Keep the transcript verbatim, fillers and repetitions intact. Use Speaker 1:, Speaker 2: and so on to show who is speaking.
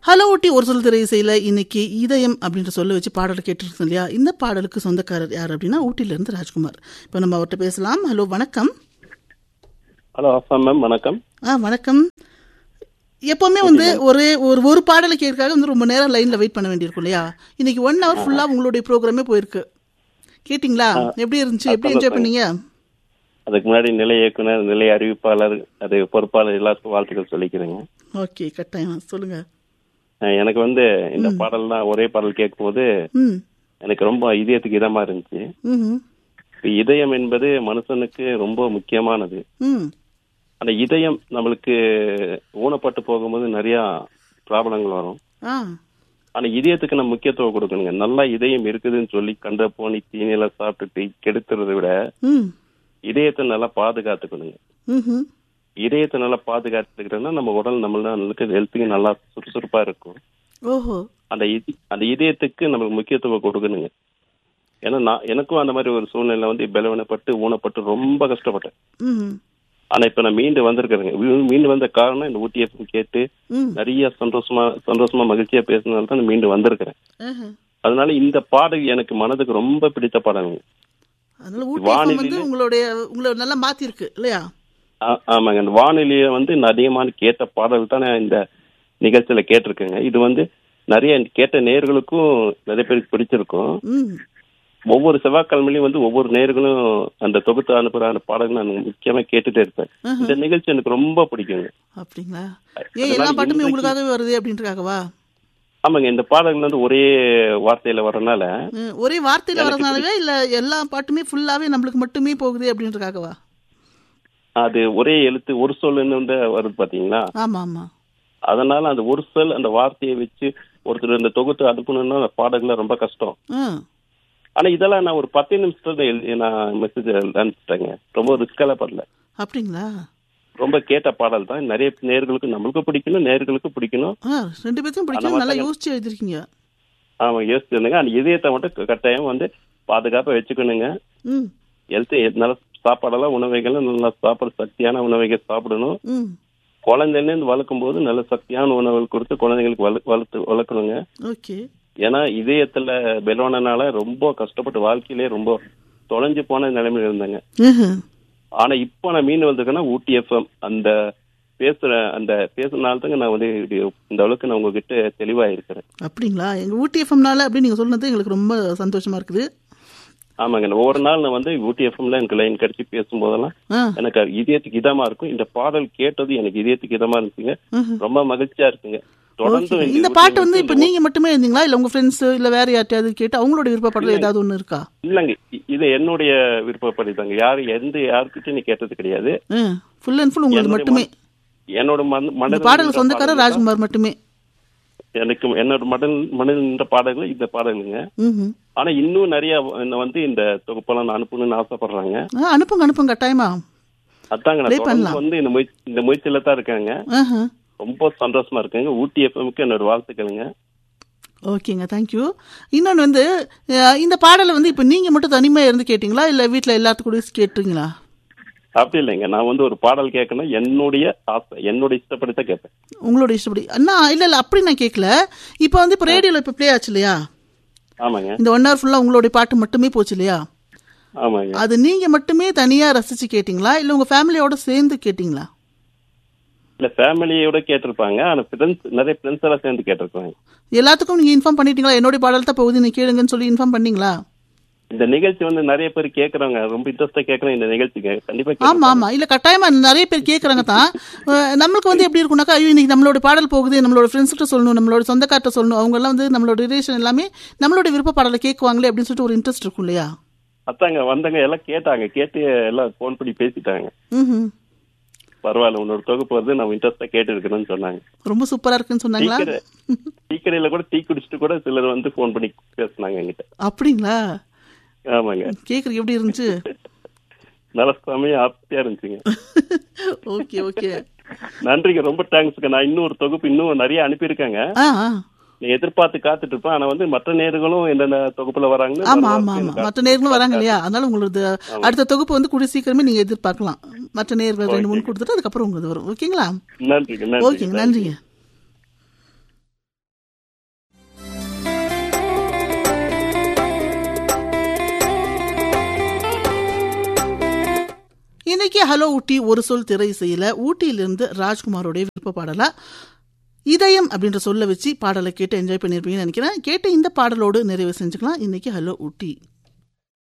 Speaker 1: Hello ஊட்டி ஒரு சொல் திரை இசையில் இன்னைக்கு இதயம் அப்படின்ற சொல்ல வச்சு பாடல் கேட்டுருக்கோம் இல்லையா. இந்த பாடலுக்கு சொந்தக்காரர் யார் அப்படின்னா ஊட்டியிலிருந்து ராஜ்குமார். இப்போ நம்ம அவர்கிட்ட பேசலாம். ஹலோ வணக்கம்.
Speaker 2: ஹலோ மேம் வணக்கம்.
Speaker 1: ஆ வணக்கம். எப்பவுமே வந்து ஒரு ஒரு ஒரு பாடலை கேட்காக வந்து ரொம்ப நேரம் லைன்ல வெயிட் பண்ண வேண்டியிருக்கும் இல்லையா. இன்னைக்கு ஒன் ஹவர் ஃபுல்லா உங்களுடைய ப்ரோக்ராமே போயிருக்கு. கேட்டிங்களா? எப்படி இருந்துச்சு? எப்படி என்ஜாய் பண்ணீங்க?
Speaker 2: அதுக்கு முன்னாடி நிலை இயக்குனர், நிலை அறிவிப்பாளர், அது பொறுப்பாளர் எல்லாருக்கும் வாழ்த்துக்கள் சொல்லிக்கிறேங்க.
Speaker 1: ஓகே, கட்டாயம் சொல்லுங்க.
Speaker 2: எனக்கு வந்து இந்த பாடல் தான் ஒரே பாடல் கேட்கும்போது எனக்கு ரொம்ப இதயத்துக்கு இதமா இருந்துச்சு. இதயம் என்பது மனுஷனுக்கு ரொம்ப முக்கியமானது. அந்த இதயம் நம்மளுக்கு ஊனப்பட்டு போகும்போது நிறைய ப்ராப்ளங்கள் வரும். ஆனா இதயத்துக்கு நம்ம முக்கியத்துவம் கொடுக்கணுங்க. நல்லா இதயம் இருக்குதுன்னு சொல்லி கண்ட போனி தீனியில சாப்பிட்டுட்டு கெடுத்துறதை விட இதயத்தை நல்லா பாதுகாத்துக்கணுங்க. இதயத்தை நல்லா பாதுகாத்துக்கிட்டோம்னா நம்ம உடல் நம்மளுக்கு ஹெல்த்துக்கு நல்லா சுறுசுறுப்பா இருக்கும். அந்த அந்த இதயத்துக்கு நமக்கு முக்கியத்துவம் கொடுக்கணுங்க. ஏன்னா நான் எனக்கும் அந்த மாதிரி ஒரு சூழ்நிலை வந்து பலவீனப்பட்டு ஊனப்பட்டு ரொம்ப கஷ்டப்பட்டேன். ஆனா இப்ப நான் மீண்டு வந்திருக்கிறேங்க. மீண்டு வந்த காரணம் இந்த ஊட்டி எஃப்எம் கேட்டு நிறைய சந்தோஷமா சந்தோஷமா மகிழ்ச்சியா பேசினால தான் மீண்டு வந்திருக்கிறேன். அதனால இந்த பாடல் எனக்கு மனதுக்கு ரொம்ப பிடித்த பாடலுங்க.
Speaker 1: உங்களுடைய உங்களை நல்லா மாத்தி இருக்கு இல்லையா?
Speaker 2: ஆமாங்க. அந்த வானொலியை வந்து அதிகமான கேட்ட பாடல் தான் இந்த நிகழ்ச்சியில கேட்டிருக்கேங்க. இது வந்து நிறைய கேட்ட நேயர்களுக்கும் நிறைய பேருக்கு பிடிச்சிருக்கும். ஒவ்வொரு செவ்வாய்க்கிழமையிலும் வந்து ஒவ்வொரு நேயர்களும் அந்த தொகுத்து அனுப்புற அந்த பாடல்கள் நான் முக்கியமா கேட்டுட்டே இருப்பேன். இந்த நிகழ்ச்சி எனக்கு ரொம்ப பிடிக்குங்க.
Speaker 1: அப்படிங்களா? ஏன் எல்லா பாட்டுமே உங்களுக்காகவே வருது அப்படின்றதுக்காகவா?
Speaker 2: ஆமாங்க. இந்த பாடல்கள் வந்து ஒரே வார்த்தையில வரனால
Speaker 1: ஒரே வார்த்தையில வரனாலவே இல்ல எல்லா பாட்டுமே ஃபுல்லாவே நம்மளுக்கு மட்டுமே போகுது அப்படின்றதுக்காகவா?
Speaker 2: அது ஒரே எழுத்து ஒரு சொல்லுன்னு வந்து வருது பாத்தீங்களா?
Speaker 1: ஆமா ஆமா.
Speaker 2: அதனால அந்த ஒரு சொல் அந்த வார்த்தையை வச்சு ஒருத்தர் இந்த தொகுத்து அனுப்பணும்னா அந்த பாடல்கள் ரொம்ப கஷ்டம். ஆனா இதெல்லாம் நான் ஒரு பத்து நிமிஷத்துல நான் மெசேஜ் அனுப்பிச்சிட்டேங்க. ரொம்ப ரிஸ்கெல்லாம் படல.
Speaker 1: அப்படிங்களா?
Speaker 2: ரொம்ப கேட்ட பாடல் தான். நிறைய நேர்களுக்கு நம்மளுக்கு பிடிக்கணும், நேர்களுக்கு பிடிக்கணும்,
Speaker 1: ரெண்டு பேருக்கும் பிடிக்கணும். நல்லா யோசிச்சு எழுதிருக்கீங்க.
Speaker 2: ஆமா யோசிச்சிருந்தேங்க. அந்த இதயத்தை மட்டும் கட்டாயம் வந்து பாதுகாப்பா வச்சுக்கணுங்க. ஹெல்த் நல்ல சாப்பாடெல்லாம் உணவைகள் நல்லா சாப்பிட சக்தியான உணவைகள் சாப்பிடணும். குழந்தைலேருந்து வளர்க்கும் போது நல்ல சக்தியான உணவுகள் கொடுத்து குழந்தைங்களுக்கு வளர்த்து வளர்க்கணுங்க. ஏன்னா இதயத்துல பெலோனனால ரொம்ப கஷ்டப்பட்டு வாழ்க்கையிலே ரொம்ப தொலைஞ்சு போன நிலைமையில இருந்தாங்க. ஆனா இப்ப நான் மீன் வந்திருக்கேன்னா ஊட்டி எஃப்எம் அந்த பேசுற அந்த பேசுறதுனால தாங்க நான் வந்து இந்த அளவுக்கு நான் உங்ககிட்ட தெளிவா இருக்கிறேன்.
Speaker 1: அப்படிங்களா? எங்க ஊட்டி எஃப்எம்னால அப்படி நீங்க சொன்னது எங்களுக்கு ரொம்ப சந்தோஷமா இருக்குது.
Speaker 2: ஆமாங்க. ஒவ்வொரு நாள் நான் வந்து ஊட்டி எஃப்எம்ல எனக்கு லைன் கிடைச்சி பேசும்போதெல்லாம் எனக்கு இதயத்துக்கு இதமா இருக்கும். இந்த பாடல் கேட்டது எனக்கு இதயத்துக்கு இதமா இருந்துச்சுங்க. ரொம்ப மகிழ்ச்சியா இருக்குங்க. தொடர்ந்து
Speaker 1: இந்த பாட்டு வந்து இப்ப நீங்க மட்டுமே இருந்தீங்களா இல்ல உங்க ஃப்ரெண்ட்ஸ் இல்ல வேற யார்ட்டையாவது கேட்டு அவங்களோட விருப்பப்படல ஏதாவது ஒண்ணு இருக்கா?
Speaker 2: இல்லங்க, இது என்னுடைய விருப்பப்படி தாங்க. யாரு எந்த யாருக்கிட்ட நீ கேட்டது கிடையாது.
Speaker 1: ஃபுல் அண்ட் ஃபுல் உங்களுக்கு மட்டுமே.
Speaker 2: என்னோட மனதில்
Speaker 1: பாடல் சொந்தக்காரர் ராஜ்குமார் மட்டுமே.
Speaker 2: எனக்கு என்னோட மடல் மனதில் நின்ற பாடல்கள் இந்த பாடலுங்க. ஆனா இன்னும் நிறைய வந்து இந்த தொகுப்பெல்லாம் நான் அனுப்பணும்னு ஆசைப்படுறாங்க.
Speaker 1: அனுப்புங்க அனுப்புங்க கட்டாயமா.
Speaker 2: அதாங்க நான் வந்து இந்த முயற்சி இந்த முயற்சியில தான் இருக்காங்க. ரொம்ப சந்தோஷமா இருக்குங்க. ஊட்டி எஃப்எம்க்கு என்னோட வாழ்த்துக்களுங்க.
Speaker 1: ஓகேங்க, தேங்க்யூ. இன்னொன்று வந்து இந்த பாடலை வந்து இப்போ நீங்க மட்டும் தனிமையா இருந்து கேட்டீங்களா இல்ல வீட்டுல எல்லாத்துக்கூடயும் கேட்டுறீங்களா?
Speaker 2: அப்படி இல்லைங்க. நான் வந்து ஒரு பாடல் கேட்கணும் என்னுடைய ஆசை, என்னோட இஷ்டப்படி தான் கேட்பேன்.
Speaker 1: உங்களோட இஷ்டப்படி? அண்ணா இல்ல இல்ல அப்படி நான் கேட்கல. இப்போ வந்து இப்போ ரேடியோல இப்போ பிளே ஆச்சு இல்லையா?
Speaker 2: ஆமாங்க.
Speaker 1: இந்த ஒன் ஹவர் ஃபுல்லா உங்களுடைய பாட்டு மட்டுமே போச்சு இல்லையா?
Speaker 2: ஆமாங்க.
Speaker 1: அது நீங்க மட்டுமே தனியா ரசிச்சு கேட்டீங்களா இல்ல உங்க ஃபேமிலியோட சேர்ந்து கேட்டீங்களா?
Speaker 2: இல்ல ஃபேமிலியோட கேட்டிருப்பாங்க. ஆனா ஃப்ரெண்ட்ஸ் நிறைய ஃப்ரெண்ட்ஸ் எல்லாம் சேர்ந்து கேட்டிருப்பாங்க.
Speaker 1: எல்லாத்துக்கும் நீங்க இன்ஃபார்ம் பண்ணிட்டீங்களா? என்னோட பாடல் தான் போகுது நீ கேளுங்கன்னு சொல்லி இன்ஃபார்ம் பண்ணீங்களா?
Speaker 2: இந்த நிகழ்ச்சி வந்து நிறைய பேர் கேக்குறாங்க. ரொம்ப இன்ட்ரெஸ்டா கேக்குறாங்க இந்த நிகழ்ச்சிக்கு. கண்டிப்பா
Speaker 1: ஆமா ஆமா. இல்ல கட்டாயமா நிறைய பேர் கேக்குறாங்க தான். நம்மளுக்கு வந்து எப்படி இருக்கும்னாக்கா ஐயோ இன்னைக்கு நம்மளோட பாடல் போகுது, நம்மளோட ஃப்ரெண்ட்ஸ் கிட்ட சொல்லணும், நம்மளோட சொந்தக்கார்ட்ட சொல்லணும், அவங்க எல்லாம் வந்து நம்மளோட ரிலேஷன் எல்லாமே நம்மளோட விருப்ப பாடலை கேட்குவாங்களே அப்படின்னு சொல்லிட்டு ஒரு இன்ட்ரெஸ்ட் இருக்கும் இல்லையா?
Speaker 2: அத்தாங்க வந்தாங்க எல்லாம் கேட்டாங்க. கேட்டு எல்லாம் போன் பண்ணி பேசிட்டாங்க. பரவாயில்ல உன்னோட தொகுப்பு வந்து நம்ம இன்ட்ரெஸ்டா கேட்டு இருக்கணும்னு சொன்னாங்க.
Speaker 1: ரொம்ப சூப்பரா இருக்குன்னு சொன்னாங்களா?
Speaker 2: டீ கடையில கூட டீ குடிச்சிட்டு கூட சிலர் வந்து போன் பண்ணி பேசினாங்க என்கிட்ட.
Speaker 1: அப்படிங்களா?
Speaker 2: ஆமாங்க.
Speaker 1: கேக்குறதுக்கு எப்படி இருந்துச்சு?
Speaker 2: நல்ல சமயம் ஹாப்பியா இருந்துச்சுங்க.
Speaker 1: Okay okay.
Speaker 2: நன்றிங்க, ரொம்ப தேங்க்ஸ்ங்க. நான் இன்னும் ஒரு தொகுப்பு இன்னும் நிறைய அனுப்பியிருக்காங்க. நீ எதிர்பார்த்து காத்துட்டு இருப்பேன். ஆனா வந்து மற்ற நேர்களும் என்னென்ன தொகுப்புல வராங்க.
Speaker 1: ஆமா ஆமா ஆமா. மற்ற நேர்களும் வராங்க இல்லையா? அதனால உங்களுக்கு அடுத்த தொகுப்பு வந்து கூடிய சீக்கிரமே நீங்க எதிர்பார்க்கலாம். மற்ற நேர்கள் ரெண்டு மூணு கொடுத்துட்டு அதுக்கப்புறம் உங்களுக்கு வரும். ஓகேங்களா?
Speaker 2: நன்றிங்க.
Speaker 1: ஓகேங்க, நன்றிங்க. இன்னைக்கு ஹலோ ஊட்டி ஒரு சொல் திரை இசையில ஊட்டியிலிருந்து ராஜ்குமாரோடைய விருப்ப பாடலா இதயம் அப்படின்ற சொல்ல வச்சு பாடலை கேட்டு என்ஜாய் பண்ணிருப்பீங்கன்னு நினைக்கிறேன். கேட்ட இந்த பாடலோடு நிறைவு செஞ்சுக்கலாம் இன்னைக்கு ஹலோ ஊட்டி.